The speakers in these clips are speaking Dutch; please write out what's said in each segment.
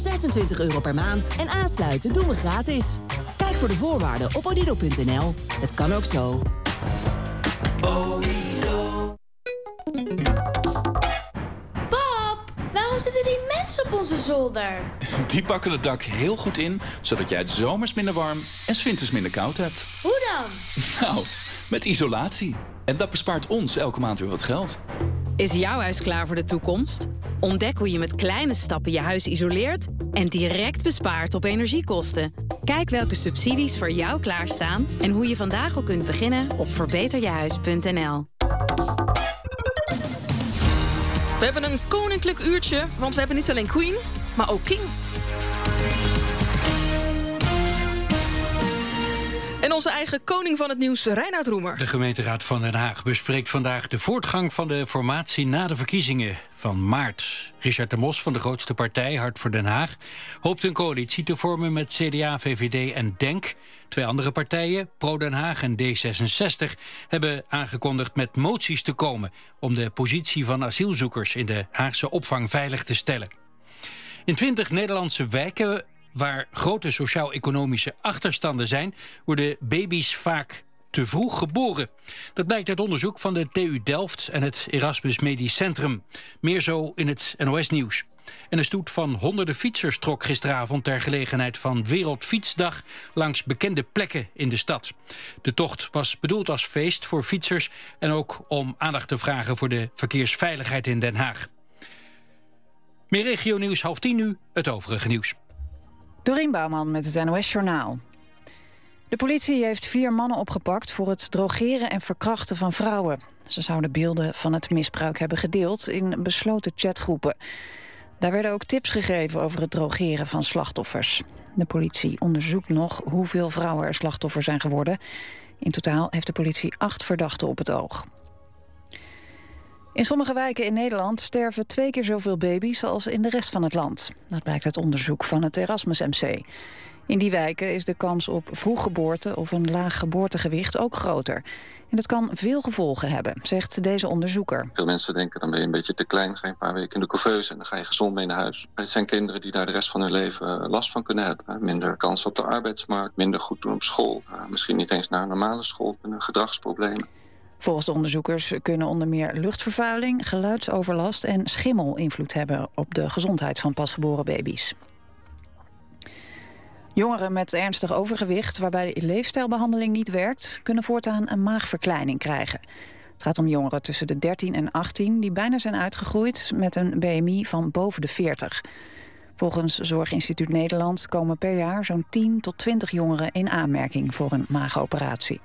€26 per maand en aansluiten doen we gratis. Kijk voor de voorwaarden op odido.nl. Het kan ook zo. Pap, waarom zitten die mensen op onze zolder? Die pakken het dak heel goed in, zodat jij het zomers minder warm en 's winters minder koud hebt. Hoe dan? Nou, met isolatie. En dat bespaart ons elke maand weer wat geld. Is jouw huis klaar voor de toekomst? Ontdek hoe je met kleine stappen je huis isoleert en direct bespaart op energiekosten. Kijk welke subsidies voor jou klaarstaan en hoe je vandaag al kunt beginnen op verbeterjehuis.nl. We hebben een koninklijk uurtje, want we hebben niet alleen Queen, maar ook King. En onze eigen koning van het nieuws, Reinoud Roemer. De gemeenteraad van Den Haag bespreekt vandaag de voortgang van de formatie na de verkiezingen van maart. Richard de Mos van de grootste partij, Hart voor Den Haag, hoopt een coalitie te vormen met CDA, VVD en DENK. 2 andere partijen, Pro Den Haag en D66, hebben aangekondigd met moties te komen om de positie van asielzoekers in de Haagse opvang veilig te stellen. In 20 Nederlandse wijken waar grote sociaal-economische achterstanden zijn, worden baby's vaak te vroeg geboren. Dat blijkt uit onderzoek van de TU Delft en het Erasmus Medisch Centrum. Meer zo in het NOS-nieuws. En een stoet van honderden fietsers trok gisteravond ter gelegenheid van Wereldfietsdag langs bekende plekken in de stad. De tocht was bedoeld als feest voor fietsers en ook om aandacht te vragen voor de verkeersveiligheid in Den Haag. Meer regionieuws 9:30 nu, het overige nieuws. Dorien Bouwman met het NOS-journaal. De politie heeft 4 mannen opgepakt voor het drogeren en verkrachten van vrouwen. Ze zouden beelden van het misbruik hebben gedeeld in besloten chatgroepen. Daar werden ook tips gegeven over het drogeren van slachtoffers. De politie onderzoekt nog hoeveel vrouwen er slachtoffer zijn geworden. In totaal heeft de politie 8 verdachten op het oog. In sommige wijken in Nederland sterven 2 keer zoveel baby's als in de rest van het land. Dat blijkt uit onderzoek van het Erasmus MC. In die wijken is de kans op vroeggeboorte of een laag geboortegewicht ook groter. En dat kan veel gevolgen hebben, zegt deze onderzoeker. Veel mensen denken, dan ben je een beetje te klein, ga je een paar weken in de couveuse en dan ga je gezond mee naar huis. Maar het zijn kinderen die daar de rest van hun leven last van kunnen hebben. Minder kans op de arbeidsmarkt, minder goed doen op school. Misschien niet eens naar een normale school, kunnen gedragsproblemen. Volgens de onderzoekers kunnen onder meer luchtvervuiling, geluidsoverlast en schimmel invloed hebben op de gezondheid van pasgeboren baby's. Jongeren met ernstig overgewicht waarbij de leefstijlbehandeling niet werkt, kunnen voortaan een maagverkleining krijgen. Het gaat om jongeren tussen de 13 en 18 die bijna zijn uitgegroeid met een BMI van boven de 40. Volgens Zorginstituut Nederland komen per jaar zo'n 10 tot 20 jongeren in aanmerking voor een maagoperatie.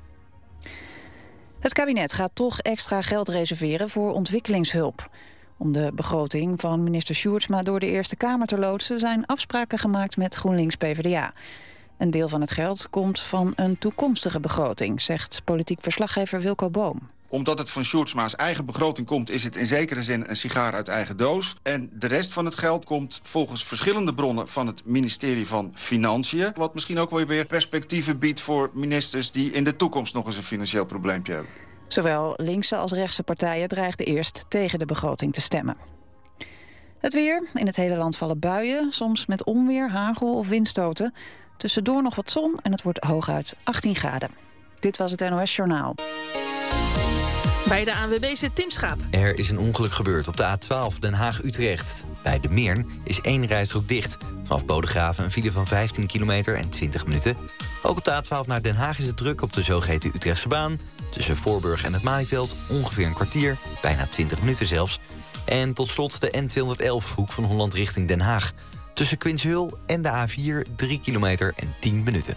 Het kabinet gaat toch extra geld reserveren voor ontwikkelingshulp. Om de begroting van minister Sjoerdsma door de Eerste Kamer te loodsen zijn afspraken gemaakt met GroenLinks-PVDA. Een deel van het geld komt van een toekomstige begroting, zegt politiek verslaggever Wilco Boom. Omdat het van Sjoerdsma's eigen begroting komt, is het in zekere zin een sigaar uit eigen doos. En de rest van het geld komt volgens verschillende bronnen van het ministerie van Financiën. Wat misschien ook wel weer perspectieven biedt voor ministers die in de toekomst nog eens een financieel probleempje hebben. Zowel linkse als rechtse partijen dreigden eerst tegen de begroting te stemmen. Het weer. In het hele land vallen buien, soms met onweer, hagel of windstoten. Tussendoor nog wat zon en het wordt hooguit 18 graden. Dit was het NOS Journaal. Bij de ANWB zit Tim Schaap. Er is een ongeluk gebeurd op de A12 Den Haag-Utrecht. Bij de Meern is 1 rijstrook dicht. Vanaf Bodegraven een file van 15 kilometer en 20 minuten. Ook op de A12 naar Den Haag is het druk op de zogeheten Utrechtse baan. Tussen Voorburg en het Malieveld ongeveer een kwartier, bijna 20 minuten zelfs. En tot slot de N211, hoek van Holland richting Den Haag. Tussen Quinshul en de A4 3 kilometer en 10 minuten.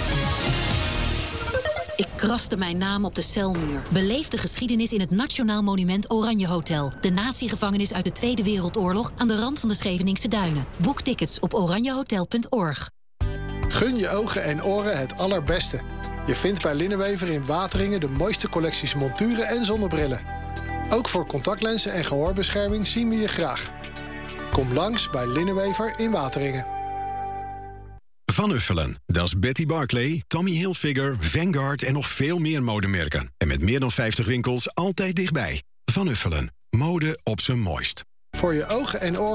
Ik kraste mijn naam op de celmuur. Beleef de geschiedenis in het Nationaal Monument Oranje Hotel. De natiegevangenis uit de Tweede Wereldoorlog aan de rand van de Scheveningse Duinen. Boek tickets op oranjehotel.org. Gun je ogen en oren het allerbeste. Je vindt bij Linnewever in Wateringen de mooiste collecties monturen en zonnebrillen. Ook voor contactlenzen en gehoorbescherming zien we je graag. Kom langs bij Linnewever in Wateringen. Van Uffelen, dat is Betty Barclay, Tommy Hilfiger, Vanguard en nog veel meer modemerken. En met meer dan 50 winkels altijd dichtbij. Van Uffelen, mode op zijn mooist. Voor je ogen en oren